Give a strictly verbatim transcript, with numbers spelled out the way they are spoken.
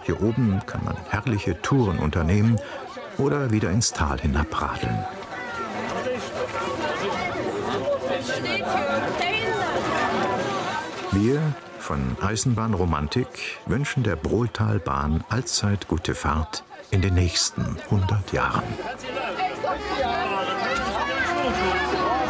Hier oben kann man herrliche Touren unternehmen oder wieder ins Tal hinabradeln. Wir von Eisenbahnromantik wünschen der Brohltalbahn allzeit gute Fahrt in den nächsten hundert Jahren.